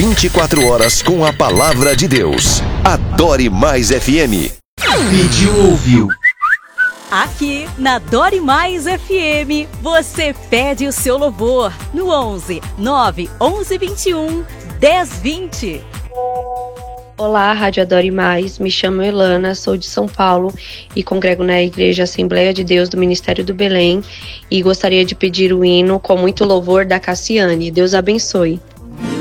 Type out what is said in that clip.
24 horas com a palavra de Deus. Adore Mais FM. Pediu, ouviu. Aqui na Adore Mais FM, você pede o seu louvor no 11 9 11 21 10 20. Olá, Rádio Adore Mais, me chamo Elana, sou de São Paulo e congrego na Igreja Assembleia de Deus do Ministério do Belém e gostaria de pedir o hino Com Muito Louvor da Cassiane. Deus abençoe.